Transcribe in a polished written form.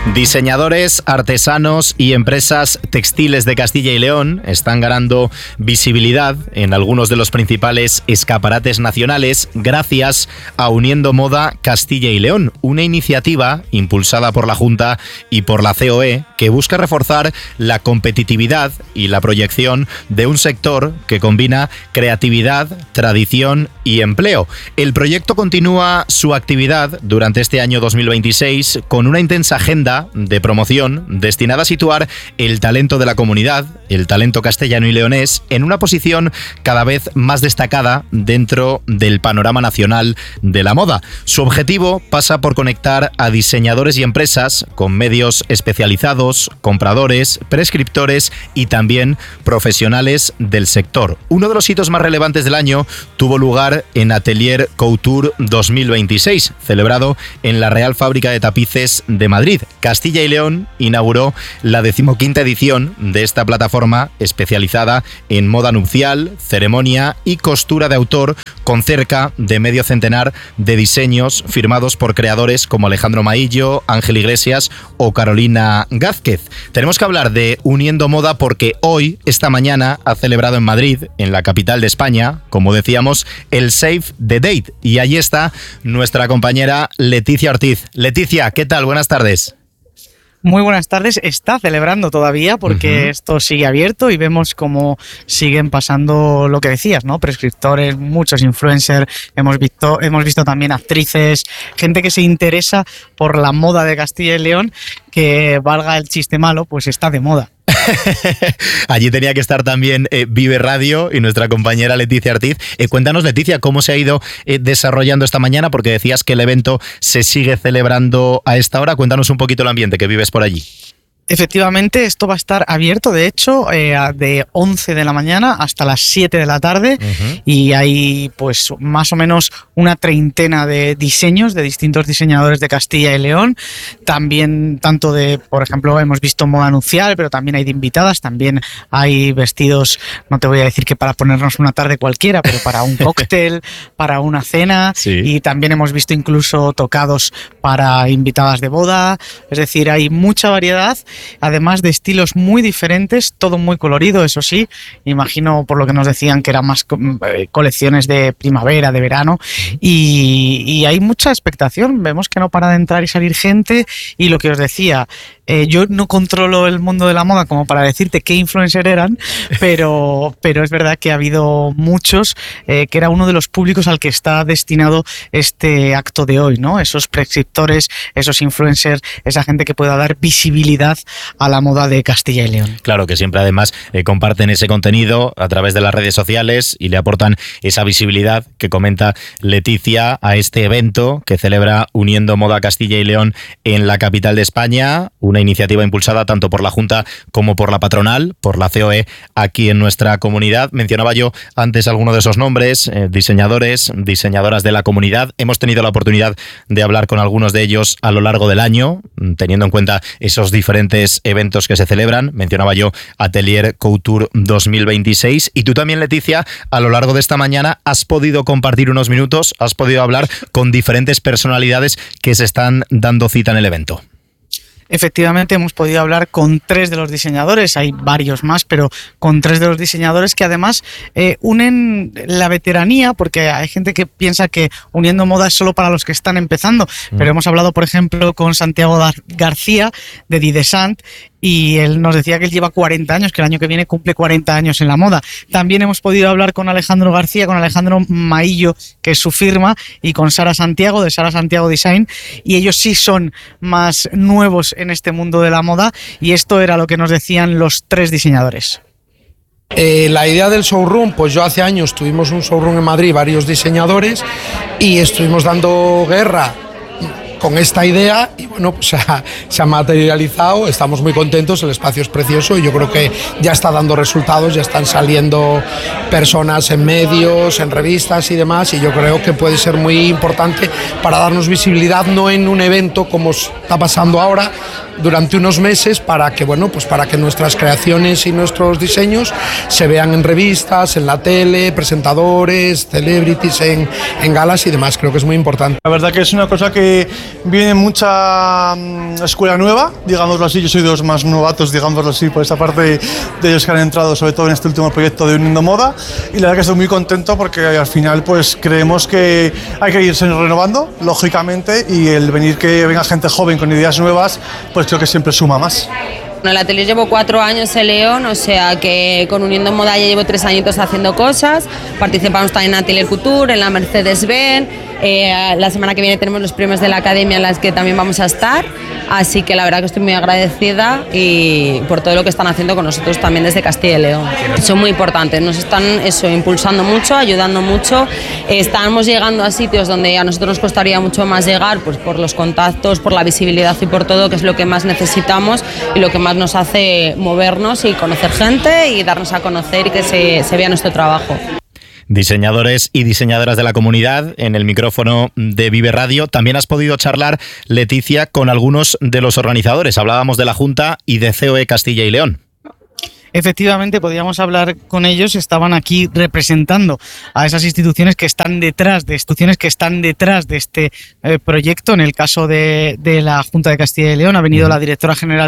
Diseñadores, artesanos y empresas textiles de Castilla y León están ganando visibilidad en algunos de los principales escaparates nacionales gracias a Uniendo Moda Castilla y León, una iniciativa impulsada por la Junta y por la COE que busca reforzar la competitividad y la proyección de un sector que combina creatividad, tradición y empleo. El proyecto continúa su actividad durante este año 2026 con una intensa agenda de promoción destinada a situar el talento de la comunidad, el talento castellano y leonés, en una posición cada vez más destacada dentro del panorama nacional de la moda. Su objetivo pasa por conectar a diseñadores y empresas con medios especializados, compradores, prescriptores y también profesionales del sector. Uno de los hitos más relevantes del año tuvo lugar en Atelier Couture 2026, celebrado en la Real Fábrica de Tapices de Madrid. Castilla y León inauguró la 15ª edición de esta plataforma especializada en moda nupcial, ceremonia y costura de autor, con cerca de medio centenar de diseños firmados por creadores como Alejandro Maillo, Ángel Iglesias o Carolina Gázquez. Tenemos que hablar de Uniendo Moda porque hoy, esta mañana, ha celebrado en Madrid, en la capital de España, como decíamos, el Save the Date. Y allí está nuestra compañera Leticia Ortiz. Leticia, ¿qué tal? Buenas tardes. Muy buenas tardes. Está celebrando todavía porque esto sigue abierto y vemos cómo siguen pasando lo que decías, ¿no? Prescriptores, muchos influencers, hemos visto también actrices, gente que se interesa por la moda de Castilla y León, que valga el chiste malo, pues está de moda. Allí tenía que estar también Vive Radio y nuestra compañera Leticia Ortiz. Cuéntanos, Leticia, cómo se ha ido desarrollando esta mañana, porque decías que el evento se sigue celebrando a esta hora. Cuéntanos un poquito el ambiente que vives por allí. Efectivamente, esto va a estar abierto, de hecho, de 11 de la mañana hasta las 7 de la tarde y hay pues más o menos una treintena de diseños de distintos diseñadores de Castilla y León. También tanto de, por ejemplo, hemos visto moda nupcial, pero también hay de invitadas, también hay vestidos, no te voy a decir que para ponernos una tarde cualquiera, pero para un cóctel, para una cena, sí. Y también hemos visto incluso tocados para invitadas de boda, es decir, hay mucha variedad. Además de estilos muy diferentes, todo muy colorido, eso sí. Imagino, por lo que nos decían, que eran más colecciones de primavera, de verano. Y hay mucha expectación. Vemos que no para de entrar y salir gente. Y lo que os decía, yo no controlo el mundo de la moda como para decirte qué influencer eran, pero es verdad que ha habido muchos, que era uno de los públicos al que está destinado este acto de hoy, ¿no? Esos prescriptores, esos influencers, esa gente que pueda dar visibilidad a la moda de Castilla y León. Claro, que siempre además comparten ese contenido a través de las redes sociales y le aportan esa visibilidad que comenta Leticia a este evento que celebra Uniendo Moda Castilla y León en la capital de España, una iniciativa impulsada tanto por la Junta como por la patronal, por la COE aquí en nuestra comunidad. Mencionaba yo antes algunos de esos nombres, diseñadores, diseñadoras de la comunidad. Hemos tenido la oportunidad de hablar con algunos de ellos a lo largo del año, teniendo en cuenta esos diferentes eventos que se celebran. Mencionaba yo Atelier Couture 2026 y tú también, Leticia, a lo largo de esta mañana has podido compartir unos minutos, has podido hablar con diferentes personalidades que se están dando cita en el evento. Efectivamente, hemos podido hablar con 3 de los diseñadores, hay varios más, pero con 3 de los diseñadores que además unen la veteranía, porque hay gente que piensa que Uniendo Moda es solo para los que están empezando, pero hemos hablado, por ejemplo, con Santiago García de Didesant, y él nos decía que él lleva 40 años, que el año que viene cumple 40 años en la moda. También hemos podido hablar con Alejandro García, con Alejandro Maillo, que es su firma, y con Sara Santiago, de Sara Santiago Design, y ellos sí son más nuevos en este mundo de la moda, y esto era lo que nos decían los 3 diseñadores. La idea del showroom, pues yo hace años tuvimos un showroom en Madrid, varios diseñadores, y estuvimos dando guerra con esta idea y bueno, pues se ha materializado, estamos muy contentos, el espacio es precioso y yo creo que ya está dando resultados, ya están saliendo personas en medios, en revistas y demás, y yo creo que puede ser muy importante para darnos visibilidad, no en un evento como está pasando ahora, durante unos meses para que, bueno, pues para que nuestras creaciones y nuestros diseños se vean en revistas, en la tele, presentadores, celebrities, en galas y demás. Creo que es muy importante. La verdad que es una cosa que viene mucha escuela nueva, digámoslo así. Yo soy de los más novatos, digámoslo así, por esta parte de ellos que han entrado, sobre todo en este último proyecto de Uniendo Moda, y la verdad que estoy muy contento porque al final pues creemos que hay que irse renovando, lógicamente, y el que venga gente joven con ideas nuevas, pues creo que siempre suma más. En el atelier llevo 4 años en León, o sea que con Uniendo Moda ya llevo 3 añitos haciendo cosas. Participamos también en Atelier Couture, en la Mercedes-Benz. La semana que viene tenemos los premios de la Academia en las que también vamos a estar. Así que la verdad que estoy muy agradecida y por todo lo que están haciendo con nosotros también desde Castilla y León. Son muy importantes, nos están impulsando mucho, ayudando mucho. Estamos llegando a sitios donde a nosotros nos costaría mucho más llegar, pues por los contactos, por la visibilidad y por todo, que es lo que más necesitamos y lo que más nos hace movernos y conocer gente y darnos a conocer y que se vea nuestro trabajo. Diseñadores y diseñadoras de la comunidad, en el micrófono de Vive Radio. También has podido charlar, Leticia, con algunos de los organizadores. Hablábamos de la Junta y de COE Castilla y León. Efectivamente, podíamos hablar con ellos, estaban aquí representando a esas instituciones que están detrás de este proyecto. En el caso de la Junta de Castilla y León ha venido la directora general